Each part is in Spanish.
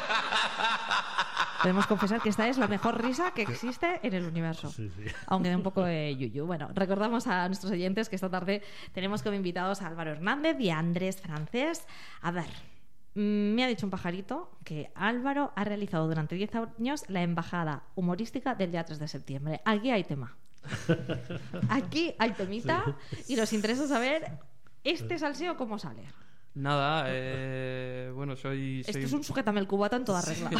Podemos confesar que esta es la mejor risa que existe en el universo. Sí, sí. Aunque de un poco de yuyu. Bueno, recordamos a nuestros oyentes que esta tarde tenemos como invitados a Álvaro Hernández y a Andrés Francés. A ver, me ha dicho un pajarito que Álvaro ha realizado durante 10 años la embajada humorística del día 3 de septiembre. Aquí hay tema. Aquí hay temita y nos interesa saber este salseo cómo sale. Nada, bueno, soy... Esto es un sujétame el cubata en toda regla.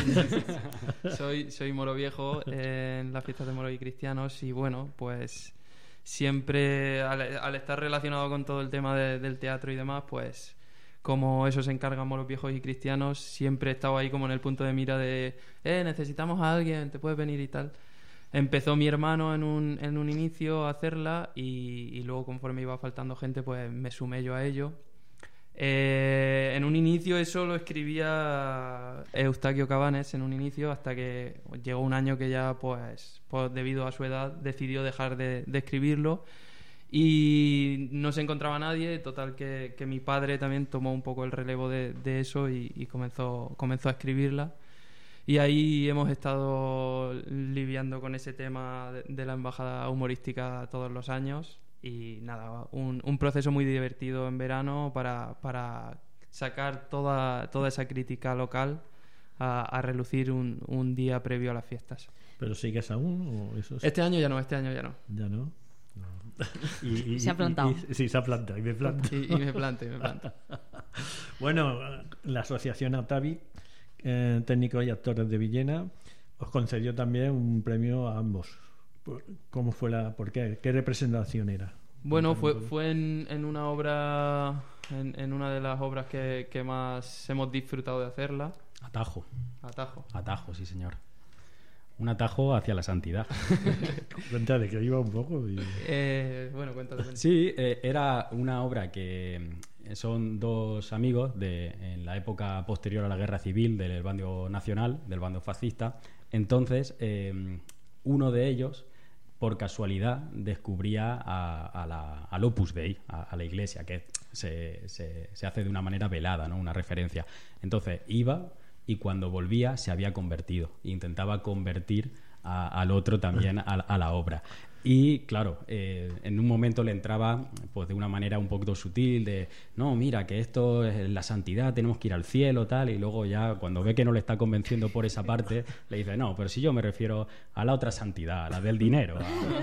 soy moro viejo en las fiestas de moros y cristianos y bueno, pues siempre al estar relacionado con todo el tema del teatro y demás, pues como eso se encargan moros viejos y cristianos, siempre he estado ahí como en el punto de mira de necesitamos a alguien, te puedes venir y tal. Empezó mi hermano en un inicio a hacerla y luego conforme iba faltando gente, pues me sumé yo a ello. En un inicio eso lo escribía Eustaquio Cabanes en un inicio, hasta que llegó un año que ya pues debido a su edad decidió dejar de escribirlo y no se encontraba nadie. Total que mi padre también tomó un poco el relevo de eso y comenzó a escribirla, y ahí hemos estado lidiando con ese tema de la embajada humorística todos los años. Y nada, un proceso muy divertido en verano para sacar toda esa crítica local a relucir un día previo a las fiestas. ¿Pero sigues aún? ¿O eso es... Este año ya no. ¿Ya no? No. Se ha plantado. Sí, se ha plantado y me planta. Y me planto. Bueno, la asociación ATAVI, técnicos y actores de Villena, os concedió también un premio a ambos. ¿Cómo fue ¿por qué? ¿Qué representación era? Bueno, fue en una obra, en una de las obras que más hemos disfrutado de hacerla. Atajo, sí señor. Un atajo hacia la santidad. Cuéntale que iba un poco. Bueno, cuéntale. Sí, era una obra que son dos amigos en la época posterior a la Guerra Civil del bando nacional, del bando fascista. Entonces, uno de ellos, por casualidad, descubría al Opus Dei, a la iglesia, que se hace de una manera velada, ¿no? Una referencia. Entonces iba y cuando volvía se había convertido. Intentaba convertir al otro también a la obra. Y claro, en un momento le entraba pues de una manera un poco sutil de no, mira, que esto es la santidad, tenemos que ir al cielo, tal, y luego ya cuando ve que no le está convenciendo por esa parte, le dice, no, pero si yo me refiero a la otra santidad, a la del dinero.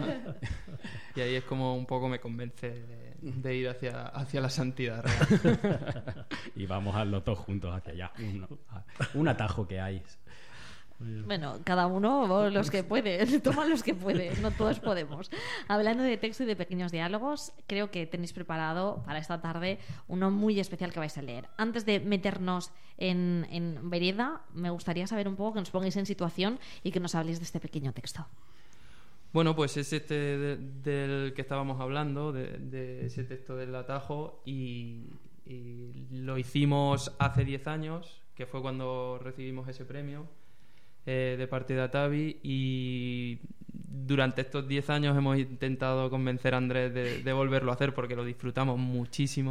Y ahí es como un poco me convence de ir hacia la santidad real. Y vamos a los dos juntos hacia allá. Un atajo que hay. Bueno, cada uno los que puede, toma los que puede, no todos podemos. Hablando de texto y de pequeños diálogos, creo que tenéis preparado para esta tarde uno muy especial que vais a leer. Antes de meternos en vereda, me gustaría saber un poco, que nos pongáis en situación y que nos habléis de este pequeño texto. Bueno, pues es del que estábamos hablando, de ese texto del atajo, y lo hicimos hace 10 años, que fue cuando recibimos ese premio de parte de ATAVI, y durante estos 10 años hemos intentado convencer a Andrés de volverlo a hacer porque lo disfrutamos muchísimo.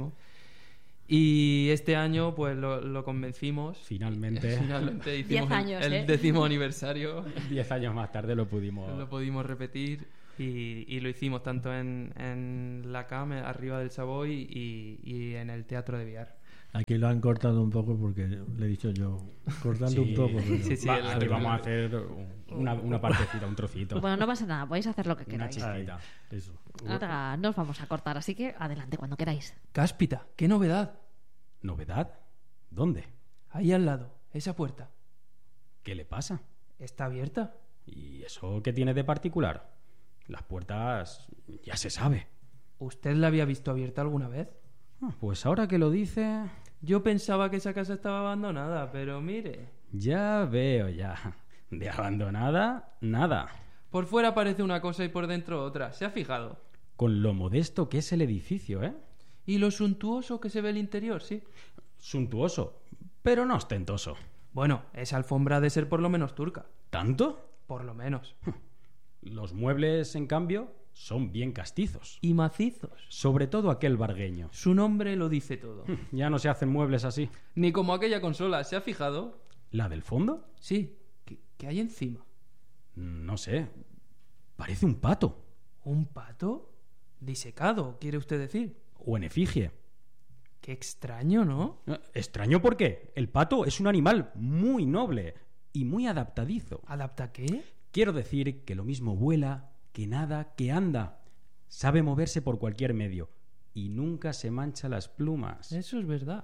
Y este año pues lo convencimos. Finalmente hicimos 10 años, el 10º aniversario. 10 años más tarde lo pudimos repetir y lo hicimos tanto en la CAM, arriba del Savoy, y en el Teatro de Viar. Aquí lo han cortado un poco porque le he dicho yo, cortando un poco. Pero... Sí, vamos a hacer una partecita, un trocito. Bueno, no pasa nada, podéis hacer lo que queráis. Una chiquita. Eso. Ahora nos vamos a cortar, así que adelante cuando queráis. Cáspita, qué novedad. ¿Novedad? ¿Dónde? Ahí al lado, esa puerta. ¿Qué le pasa? ¿Está abierta? ¿Y eso qué tiene de particular? Las puertas ya se sabe. ¿Usted la había visto abierta alguna vez? Pues ahora que lo dice... Yo pensaba que esa casa estaba abandonada, pero mire... Ya veo, ya. De abandonada, nada. Por fuera parece una cosa y por dentro otra. ¿Se ha fijado? Con lo modesto que es el edificio, ¿eh? Y lo suntuoso que se ve el interior, sí. Suntuoso, pero no ostentoso. Bueno, esa alfombra ha de ser por lo menos turca. ¿Tanto? Por lo menos. Los muebles, en cambio, son bien castizos. Y macizos. Sobre todo aquel vargueño. Su nombre lo dice todo. Ya no se hacen muebles así. Ni como aquella consola, ¿se ha fijado? ¿La del fondo? Sí, ¿qué hay encima? No sé. Parece un pato. ¿Un pato? Disecado, ¿quiere usted decir? O en efigie. Qué extraño, ¿no? ¿Extraño por qué? El pato es un animal muy noble y muy adaptadizo. ¿Adapta qué? Quiero decir que lo mismo vuela, que nada, que anda. Sabe moverse por cualquier medio y nunca se mancha las plumas. Eso es verdad.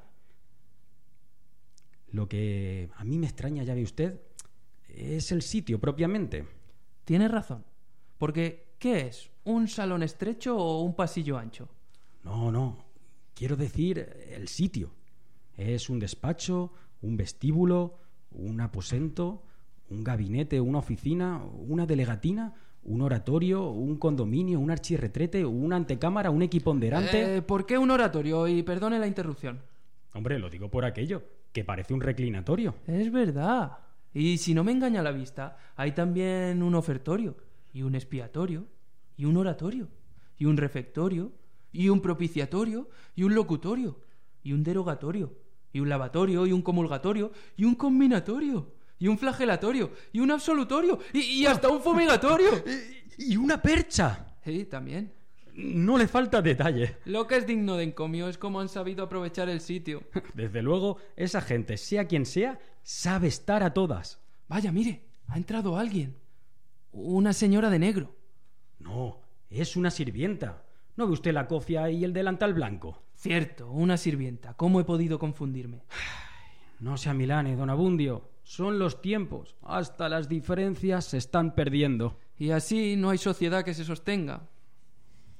Lo que a mí me extraña, ya ve usted, es el sitio propiamente. Tiene razón. Porque, ¿qué es? ¿Un salón estrecho o un pasillo ancho? No. Quiero decir el sitio. Es un despacho, un vestíbulo, un aposento, un gabinete, una oficina, una delegatina, un oratorio, un condominio, un archirretrete, una antecámara, un equiponderante. ¿Por qué un oratorio? Y perdone la interrupción. Hombre, lo digo por aquello, que parece un reclinatorio. Es verdad. Y si no me engaña la vista, hay también un ofertorio, y un expiatorio, y un oratorio, y un refectorio, y un propiciatorio, y un locutorio, y un derogatorio, y un lavatorio, y un comulgatorio, y un combinatorio, y un flagelatorio, y un absolutorio, y hasta un fumigatorio. ¡Y una percha! Sí, también. No le falta detalle. Lo que es digno de encomio es cómo han sabido aprovechar el sitio. Desde luego, esa gente, sea quien sea, sabe estar a todas. Vaya, mire, ha entrado alguien. Una señora de negro. No, es una sirvienta. ¿No ve usted la cofia y el delantal blanco? Cierto, una sirvienta. ¿Cómo he podido confundirme? No se amilane, don Abundio. Son los tiempos. Hasta las diferencias se están perdiendo. Y así no hay sociedad que se sostenga.